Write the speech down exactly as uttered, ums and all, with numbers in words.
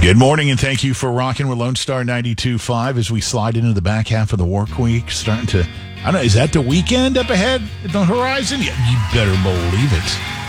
Good morning, and thank you for rocking with Lone Star ninety-two point five as we slide into the back half of the work week. Starting to, I don't know, is that the weekend up ahead at the horizon? Yeah, you better believe it.